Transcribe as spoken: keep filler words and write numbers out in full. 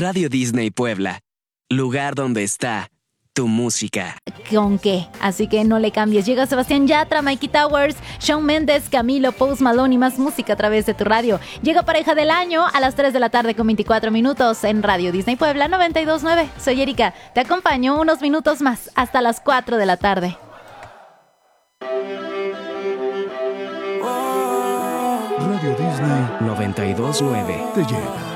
Radio Disney Puebla, lugar donde está tu música. ¿Con qué? Así que no le cambies. Llega Sebastián Yatra, Mikey Towers, Shawn Mendes, Camilo, Post Malone y más música a través de tu radio. Llega Pareja del Año a las tres de la tarde con veinticuatro minutos en Radio Disney Puebla noventa y dos punto nueve. Soy Erika, te acompaño unos minutos más hasta las cuatro de la tarde. Radio Disney noventa y dos punto nueve te lleva